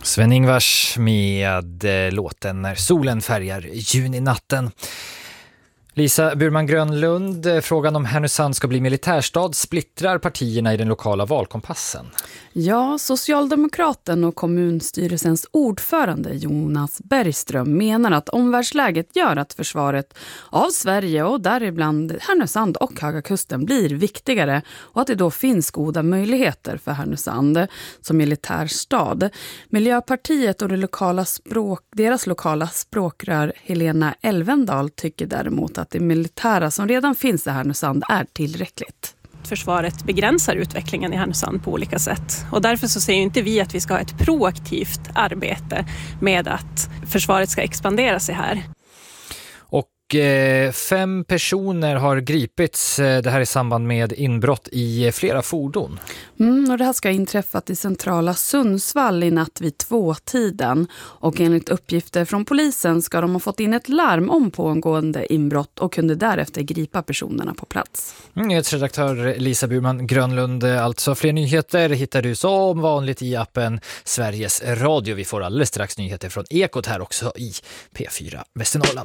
Sven-Ingvars med låten När solen färgar juninatten. Lisa Burman Grönlund, frågan om Härnösand ska bli militärstad splittrar partierna i den lokala valkompassen. Ja, Socialdemokraten och kommunstyrelsens ordförande Jonas Bergström menar att omvärldsläget gör att försvaret av Sverige och däribland Härnösand och Höga Kusten blir viktigare och att det då finns goda möjligheter för Härnösand som militärstad. Miljöpartiet och deras lokala språkrör Helena Elvendal tycker däremot att det militära som redan finns i Härnösand är tillräckligt. Försvaret begränsar utvecklingen i Härnösand på olika sätt. Och därför så säger inte vi att vi ska ha ett proaktivt arbete med att försvaret ska expandera sig här. Och 5 personer har gripits, det här i samband med inbrott i flera fordon. Och det här ska ha inträffat i centrala Sundsvall i natt vid 2-tiden. Och enligt uppgifter från polisen ska de ha fått in ett larm om pågående inbrott och kunde därefter gripa personerna på plats. Nyhetsredaktör Lisa Burman Grönlund, alltså fler nyheter hittar du som vanligt i appen Sveriges Radio. Vi får alldeles strax nyheter från Ekot här också i P4 Västernorrland.